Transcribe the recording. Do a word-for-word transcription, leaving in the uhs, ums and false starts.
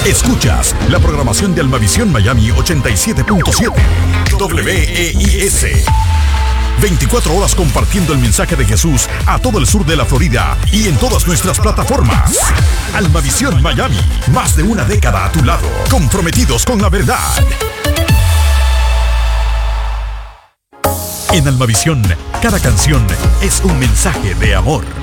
Escuchas la programación de Almavisión Miami ochenta y siete punto siete W E I S. veinticuatro horas compartiendo el mensaje de Jesús a todo el sur de la Florida y en todas nuestras plataformas. Almavisión Miami, más de una década a tu lado, comprometidos con la verdad. En Almavisión, cada canción es un mensaje de amor.